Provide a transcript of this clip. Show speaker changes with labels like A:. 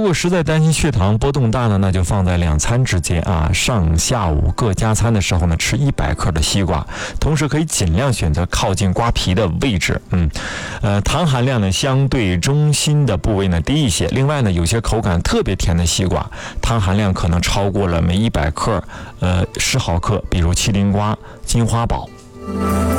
A: 果实在担心血糖波动大呢，那就放在2餐之间啊，上下午各加餐的时候呢，吃100克的西瓜，同时可以尽量选择靠近瓜皮的位置。糖含量呢相对中心的部位呢低一些。另外呢，有些口感特别甜的西瓜，糖含量可能超过了每100克10毫克，比如麒麟瓜、金花宝。